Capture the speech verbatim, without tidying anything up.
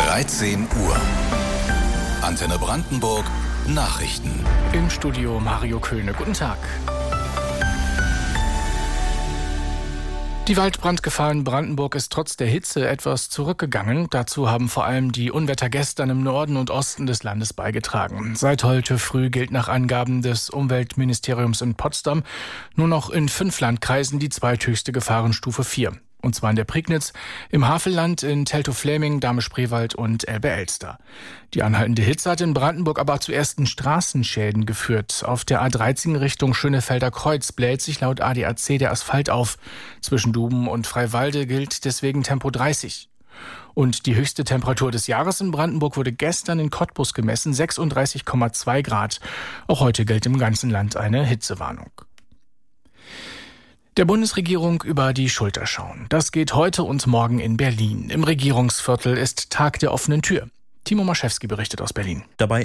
dreizehn Uhr. Antenne Brandenburg Nachrichten. Im Studio Mario Köhne. Guten Tag. Die Waldbrandgefahr in Brandenburg ist trotz der Hitze etwas zurückgegangen. Dazu haben vor allem die Unwetter gestern im Norden und Osten des Landes beigetragen. Seit heute früh gilt nach Angaben des Umweltministeriums in Potsdam nur noch in fünf Landkreisen die zweithöchste Gefahrenstufe vier. Und zwar in der Prignitz, im Havelland, in Teltow-Fläming, Dahme-Spreewald und Elbe-Elster. Die anhaltende Hitze hat in Brandenburg aber zu ersten Straßenschäden geführt. Auf der A dreizehn Richtung Schönefelder Kreuz bläht sich laut A D A C der Asphalt auf. Zwischen Duben und Freiwalde gilt deswegen Tempo dreißig. Und die höchste Temperatur des Jahres in Brandenburg wurde gestern in Cottbus gemessen, sechsunddreißig Komma zwei Grad. Auch heute gilt im ganzen Land eine Hitzewarnung. Der Bundesregierung über die Schulter schauen. Das geht heute und morgen in Berlin. Im Regierungsviertel ist Tag der offenen Tür. Timo Maschewski berichtet aus Berlin. Dabei